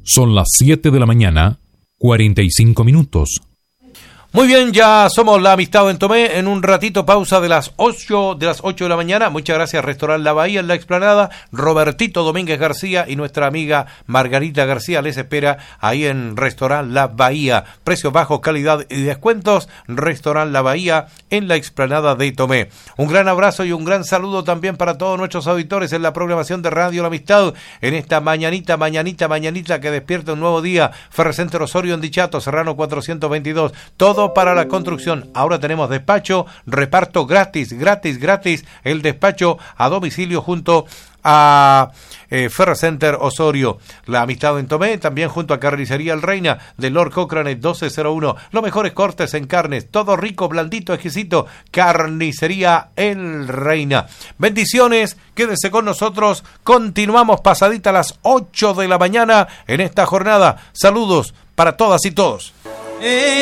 Son las 7 de la mañana, 45 minutos. Muy bien, ya somos La Amistad en Tomé. En un ratito pausa de las 8 de la mañana. Muchas gracias, Restaurant La Bahía en La Explanada. Robertito Domínguez García y nuestra amiga Margarita García les espera ahí en Restaurant La Bahía. Precios bajos, calidad y descuentos. Restaurant La Bahía en La Explanada de Tomé. Un gran abrazo y un gran saludo también para todos nuestros auditores en la programación de Radio La Amistad. En esta mañanita que despierta un nuevo día. Ferrecenter Osorio en Dichato, Serrano 422. Todo para la construcción. Ahora tenemos despacho, reparto gratis, el despacho a domicilio junto a Ferrecenter Osorio. La Amistad en Tomé, también junto a Carnicería El Reina de Lord Cochrane 1201. Los mejores cortes en carnes, todo rico, blandito, exquisito. Carnicería El Reina. Bendiciones, quédese con nosotros. Continuamos pasadita a las 8 de la mañana en esta jornada. Saludos para todas y todos.